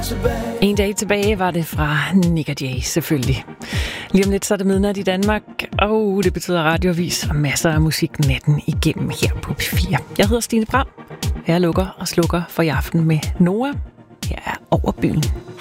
En dag tilbage var det fra Nick & Jay, selvfølgelig. Lige om lidt så er det midnat i Danmark, og det betyder radioavis og masser af musik natten igennem her på P4. Jeg hedder Stine Bram. Jeg lukker og slukker for i aften med Noah. Her er Over byen.